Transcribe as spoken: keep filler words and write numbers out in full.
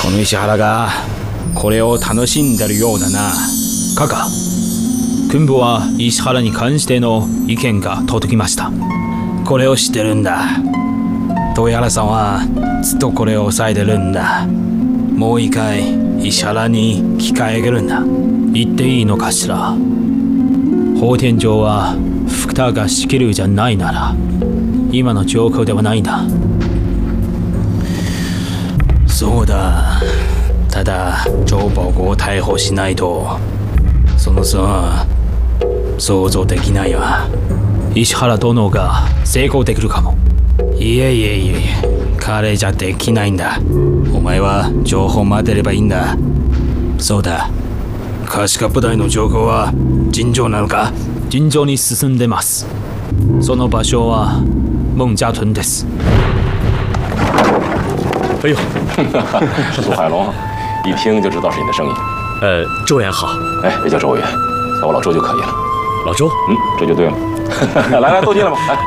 この石原がこれを楽しんでるようだな。 カカ、君部は石原に関しての意見が届きました。 これを知ってるんだ。遠原さんはずっとこれを抑えてるんだ。もう一回石原に聞き上げるんだ。 言っていいのかしら。法典上は福田が仕切るじゃないなら今の状況ではないんだ。 そうだ。ただ張保護を逮捕しないとそのさ想像できないわ。 石原殿が成功できるかも。 いえいえいえ、彼じゃできないんだ。お前は情報待てればいいんだ。そうだ、カシカ部隊の状況は尋常なのか？ 尋常に進んでます。その場所は孟家屯です。 哎呦， 是苏海龙，一听就知道是你的声音。 呃，周元好。 哎，别叫周元，叫我老周就可以了。 老周， 嗯，这就对了。来来，都进来吧，来。